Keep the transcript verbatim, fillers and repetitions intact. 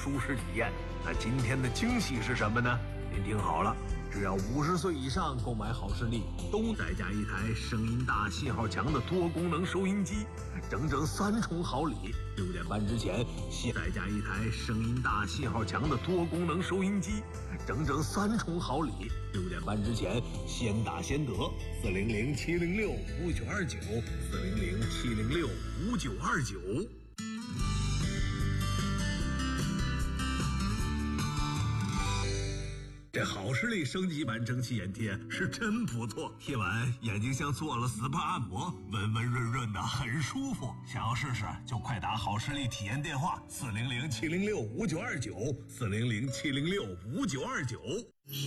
舒适体验。那今天的惊喜是什么呢？您听好了，只要五十岁以上购买好视力，都再加一台声音大、信号强的多功能收音机，整整三重好礼。六点半之前，再加一台声音大、信号强的多功能收音机，整整三重好礼。六点半之前，先打先得。四零零七零六五九二九，四零零七零六五九二九。这好视力升级版蒸汽眼贴是真不错，贴完眼睛像做了 S P A 按摩，温温润润的，很舒服。想要试试就快打好视力体验电话四零零七零六五九二九，四零零七零六五九二九。